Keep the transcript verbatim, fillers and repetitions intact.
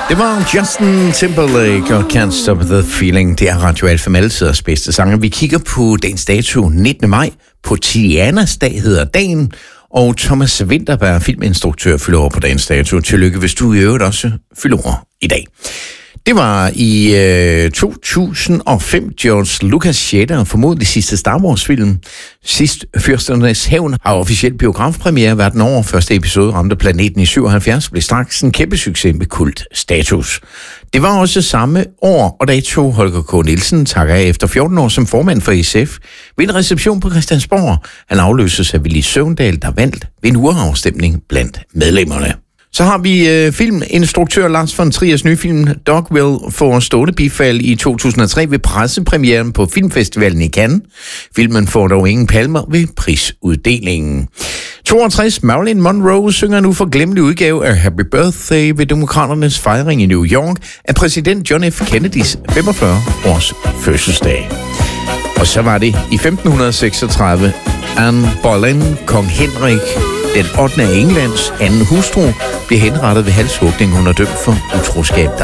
Det var Justin Timberlake og Can't Stop the Feeling. Det er Radio Alfa med altiders bedste sanger. Vi kigger på dagens dato, nittende maj. På Tianas dag hedder dagen. Og Thomas Vinterberg, filminstruktør, fylder over på dagens dato. Tillykke, hvis du i øvrigt også fylder over i dag. Det var i øh, to tusind og fem, George Lucas sjette og formodentlig sidste Star Wars-film. Sidst Fyrsternes Hævn har officielt biografpremiere verden over. Første episode ramte planeten i syvoghalvfjerds, blev straks en kæmpe succes med kultstatus. Det var også samme år, og dato Holger K. Nielsen takker af efter fjorten år som formand for S F ved en reception på Christiansborg. Han afløses af Willy Søvndal, der vandt ved en urafstemning blandt medlemmerne. Så har vi øh, filminstruktør Lars von Triers nye film Dogville får stående bifald i to tusind og tre ved pressepremieren på Filmfestivalen i Cannes. Filmen får dog ingen palmer ved prisuddelingen. toogtres Marilyn Monroe synger nu for glemmelig udgave af Happy Birthday ved Demokraternes fejring i New York af præsident John F. Kennedys femogfyrre års fødselsdag. Og så var det i femten seksogtredive Anne Boleyn, kong Henrik den ottende af Englands anden hustru, bliver henrettet ved halshugning. Hun er dømt for utroskab. Der